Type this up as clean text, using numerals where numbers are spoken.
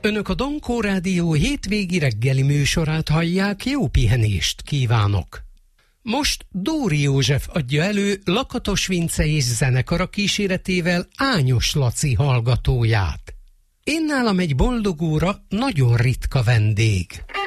Önök a Dankó Rádió hétvégi reggeli műsorát hallják, jó pihenést kívánok! Most Dóri József adja elő Lakatos Vince és zenekara kíséretével Ányos Laci hallgatóját. Én nálam egy boldog óra nagyon ritka vendég.